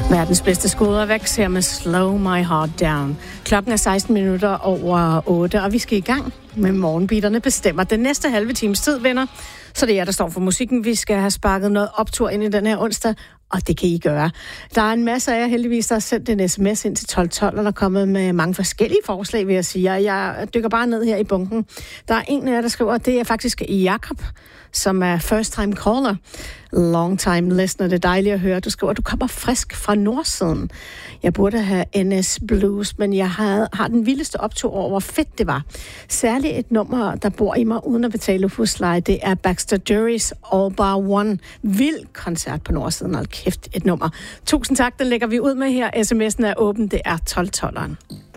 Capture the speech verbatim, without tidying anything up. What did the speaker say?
Verdens bedste skodervæks her med Slow My Heart Down. Klokken er seksten minutter over otte, og vi skal i gang med Morgenbeaterne bestemmer den næste halve times tid, venner. Så det er jer, der står for musikken. Vi skal have sparket noget optur ind i den her onsdag, og det kan I gøre. Der er en masse af jer heldigvis, der har sendt en sms ind til tolv tolv, og der er kommet med mange forskellige forslag, vil jeg sige. Jeg dykker bare ned her i bunken. Der er en af jer, der skriver, det er faktisk Jakob, som er first time caller, long time listener. Det er dejligt at høre. Du skriver, at du kommer frisk fra nordsiden. Jeg burde have N S Blues, men jeg har, har den vildeste optur over, hvor fedt det var. Særligt et nummer, der bor i mig uden at betale husleje, det er Baxter Dury's All Bar One. Vild koncert på nordsiden. Hold kæft, et nummer. Tusind tak, den lægger vi ud med her. S M S'en er åben. Det er tolv tolveren.